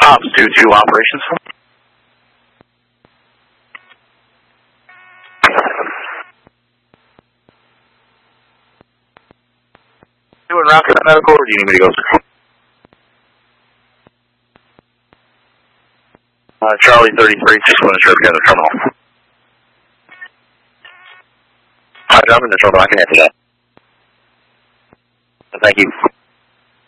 Ops 2-2 operations. Doing route to medical, or do you need me to go? Charlie 33, just want to sure we got the terminal. I'm in the terminal, I can answer that. Thank you.